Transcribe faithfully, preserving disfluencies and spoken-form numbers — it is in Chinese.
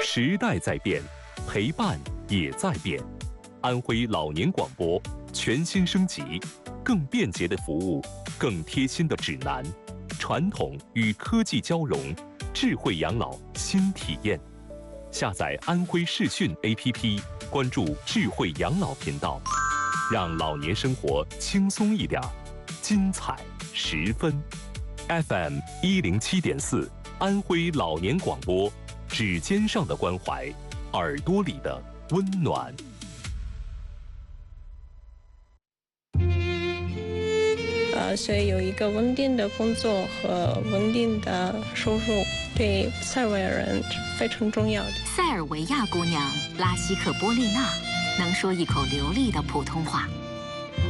时代在变，陪伴也在变。安徽老年广播全新升级，更便捷的服务，更贴心的指南，传统与科技交融，智慧养老新体验。下载安徽视讯 A P P， 关注智慧养老频道，让老年生活轻松一点，精彩十分。F M 一零七点四，安徽老年广播，指尖上的关怀，耳朵里的温暖。 呃，所以有一个稳定的工作和稳定的收入，对塞尔维亚人非常重要的。 塞尔维亚姑娘拉希克波丽娜能说一口流利的普通话。